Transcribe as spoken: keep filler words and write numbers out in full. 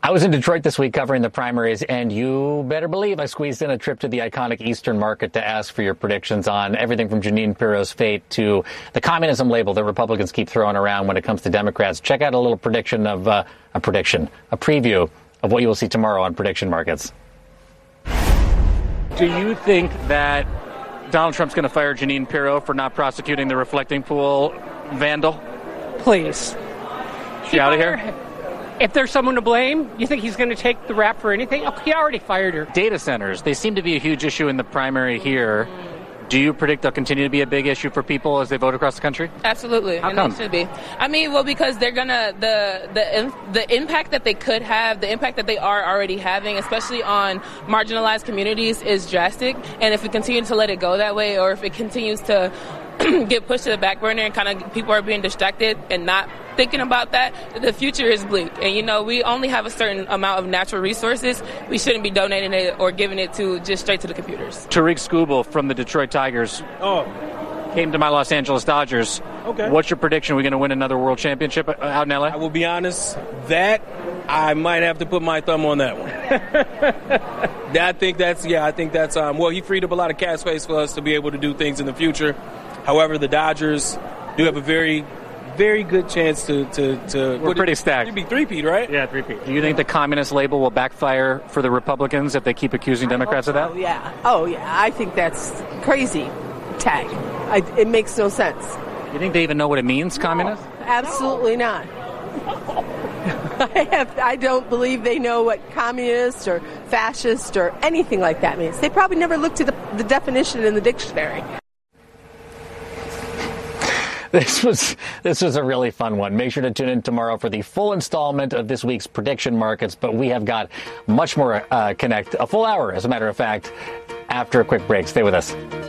I was in Detroit this week covering the primaries, and you better believe I squeezed in a trip to the iconic Eastern Market to ask for your predictions on everything from Jeanine Pirro's fate to the communism label that Republicans keep throwing around when it comes to Democrats. Check out a little prediction of uh, a prediction, a preview of what you will see tomorrow on Prediction Markets. Do you think that Donald Trump's going to fire Jeanine Pirro for not prosecuting the reflecting pool vandal? Please. She out of here? If there's someone to blame, you think he's going to take the rap for anything? Oh, he already fired her. Data centers, they seem to be a huge issue in the primary here. Do you predict they'll continue to be a big issue for people as they vote across the country? Absolutely. How and come? They should be. I mean, well, because they're going to, the, the, the impact that they could have, the impact that they are already having, especially on marginalized communities, is drastic. And if we continue to let it go that way, or if it continues to get pushed to the back burner and kind of people are being distracted and not thinking about that, the future is bleak. And, you know, we only have a certain amount of natural resources. We shouldn't be donating it or giving it to just straight to the computers. Tarik Skubal from the Detroit Tigers oh. came to my Los Angeles Dodgers. Okay. What's your prediction? Are we going to win another world championship out in L A? I will be honest, that I might have to put my thumb on that one. I think that's, yeah, I think that's, um, well, he freed up a lot of cap space for us to be able to do things in the future. However, the Dodgers do have a very, very good chance to... to, to We're pretty it, stacked. It'd be three-peat, right? Yeah, three-peat. Do you think the communist label will backfire for the Republicans if they keep accusing Democrats of that? Oh, yeah. Oh, yeah. I think that's crazy tag. I, it makes no sense. You think they even know what it means, no, communist? Absolutely not. I, have, I don't believe they know what communist or fascist or anything like that means. They probably never looked at the, the definition in the dictionary. This was this was a really fun one. Make sure to tune in tomorrow for the full installment of this week's Prediction Markets. But we have got much more uh, Connect, a full hour, as a matter of fact, after a quick break. Stay with us.